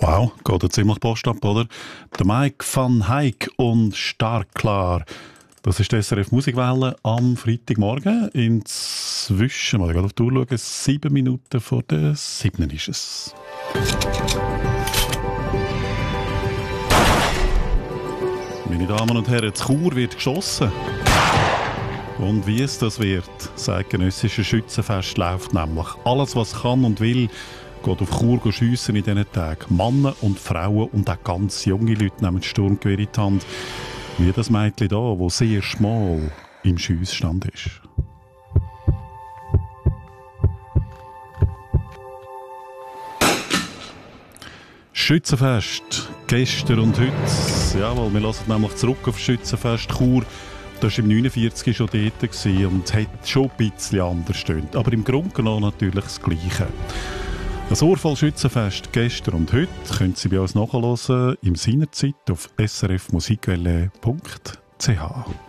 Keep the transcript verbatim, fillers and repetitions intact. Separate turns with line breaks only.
Wow, geht ja ziemlich Post ab, oder? Der Mike van Eyck und Starklar. Das ist die S R F Musikwelle am Freitagmorgen. Inzwischen, mal gerade auf die Uhr schauen, sieben Minuten vor der sieben ist es. Meine Damen und Herren, das Chur wird geschossen. Und wie es das wird, das eidgenössische Schützenfest läuft nämlich. Alles, was kann und will, geht auf Chur schiessen in diesen Tagen. Männer und Frauen und auch ganz junge Leute nehmen das Sturmgewehr in die Hand. Wie das Mädchen da, das sehr schmal im Schiessstand ist. Schützenfest, gestern und heute. Jawohl, wir lassen nämlich zurück auf das Schützenfest Chur. Das war im neunundvierzig schon dort und hat schon ein bisschen anders gestöhnt. Aber im Grunde genommen natürlich das Gleiche. Das Urvoll-Schützenfest gestern und heute können Sie bei uns nachhören im Seinerzeit auf s r f musikwelle punkt c h.